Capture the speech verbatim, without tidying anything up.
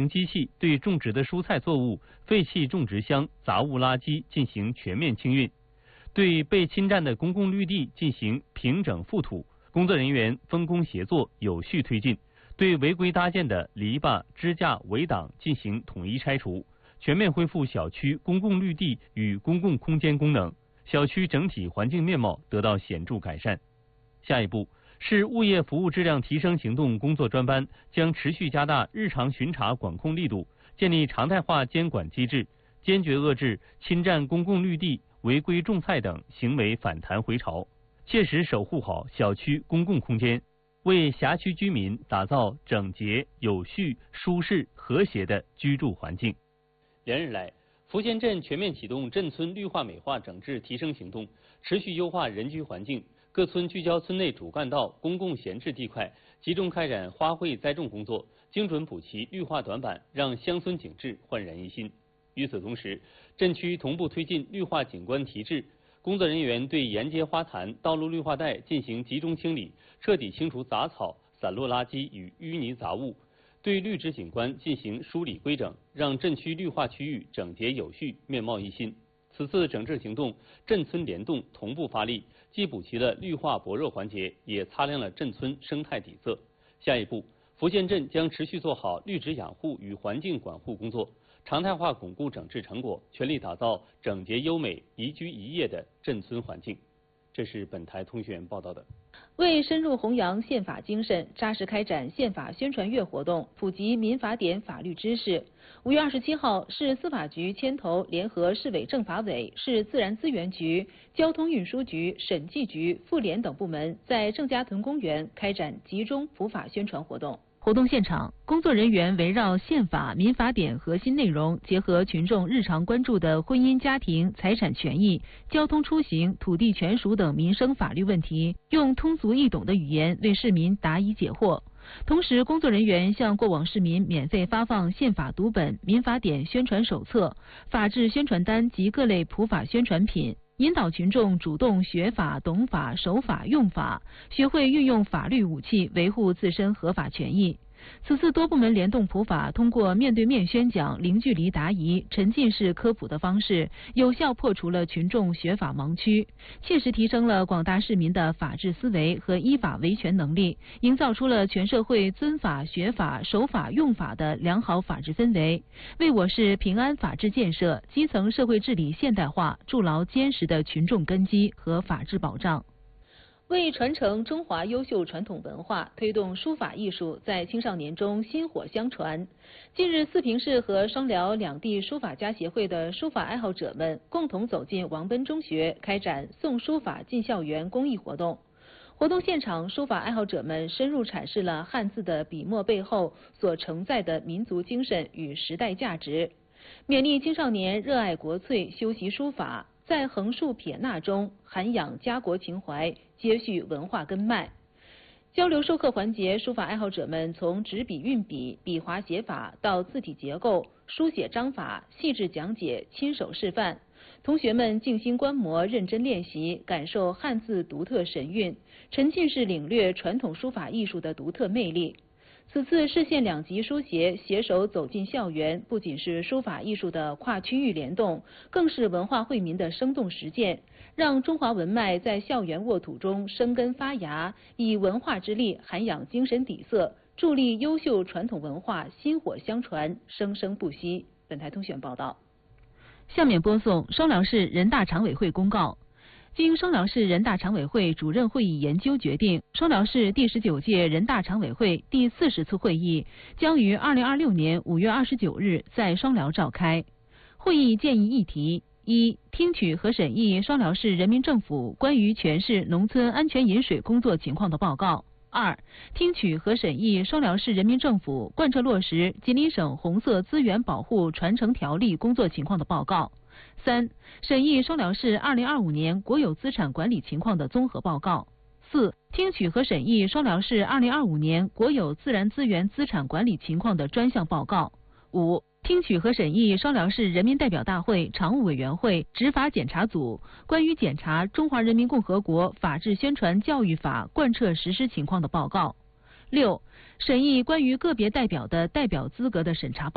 型机器对种植的蔬菜作物、废弃种植箱、杂物垃圾进行全面清运，对被侵占的公共绿地进行平整覆土。工作人员分工协作，有序推进，对违规搭建的篱笆、支架、围挡进行统一拆除，全面恢复小区公共绿地与公共空间功能，小区整体环境面貌得到显著改善。下一步，市物业服务质量提升行动工作专班将持续加大日常巡查管控力度，建立常态化监管机制，坚决遏制侵占公共绿地、违规种菜等行为反弹回潮，切实守护好小区公共空间，为辖区居民打造整洁、有序、舒适、和谐的居住环境。连日来，福县镇全面启动镇村绿化美化整治提升行动，持续优化人居环境。各村聚焦村内主干道、公共闲置地块，集中开展花卉栽种工作，精准补齐绿化短板，让乡村景致焕然一新。与此同时，镇区同步推进绿化景观提质，工作人员对沿街花坛、道路绿化带进行集中清理，彻底清除杂草、散落垃圾与淤泥杂物，对绿植景观进行梳理规整，让镇区绿化区域整洁有序、面貌一新。此次整治行动，镇村联动同步发力，既补齐了绿化薄弱环节，也擦亮了镇村生态底色。下一步，福县镇将持续做好绿植养护与环境管护工作，常态化巩固整治成果，全力打造整洁优美、宜居宜业的镇村环境。这是本台通讯员报道的。 为深入弘扬宪法精神，扎实开展宪法宣传月活动，普及民法典法律知识。五月二十七号，市司法局牵头联合市委政法委、市自然资源局、交通运输局、审计局、妇联等部门在郑家屯公园开展集中普法宣传活动。活动现场，工作人员围绕宪法、民法典核心内容，结合群众日常关注的婚姻家庭、财产权益、交通出行、土地权属等民生法律问题，用通俗易懂的语言为市民答疑解惑。同时，工作人员向过往市民免费发放宪法读本、民法典宣传手册、法治宣传单及各类普法宣传品，引导群众主动学法、懂法、守法、用法，学会运用法律武器维护自身合法权益。此次多部门联动普法，通过面对面宣讲、零距离答疑、沉浸式科普的方式，有效破除了群众学法盲区，切实提升了广大市民的法治思维和依法维权能力，营造出了全社会遵法、学法、守法、用法的良好法治氛围，为我市平安法治建设、基层社会治理现代化筑牢坚实的群众根基和法治保障。为传承中华优秀传统文化，推动书法艺术在青少年中薪火相传。近日，四平市和双辽两地书法家协会的书法爱好者们共同走进王奔中学，开展送书法进校园公益活动。活动现场，书法爱好者们深入阐释了汉字的笔墨背后所承载的民族精神与时代价值，勉励青少年热爱国粹、修习书法，在横竖撇捺中涵养家国情怀，接续文化根脉。交流授课环节，书法爱好者们从执笔运笔、笔划写法到字体结构、书写章法，细致讲解，亲手示范。同学们静心观摩，认真练习，感受汉字独特神韵，沉浸式领略传统书法艺术的独特魅力。此次市县两级书协携手走进校园，不仅是书法艺术的跨区域联动，更是文化惠民的生动实践，让中华文脉在校园沃土中生根发芽，以文化之力涵养精神底色，助力优秀传统文化薪火相传，生生不息。本台通讯报道。下面播送双辽市人大常委会公告。经双辽市人大常委会主任会议研究决定，双辽市第十九届人大常委会第四十次会议将于二零二六年五月二十九日在双辽召开。会议建议议题：一、听取和审议双辽市人民政府关于全市农村安全饮水工作情况的报告；二、听取和审议双辽市人民政府贯彻落实吉林省红色资源保护传承条例工作情况的报告。三、审议双辽市二零二五年国有资产管理情况的综合报告。四、听取和审议双辽市二零二五年国有自然资源资产管理情况的专项报告。五、听取和审议双辽市人民代表大会常务委员会执法检查组关于检查《中华人民共和国法治宣传教育法》贯彻实施情况的报告。六、审议关于个别代表的代表资格的审查报告。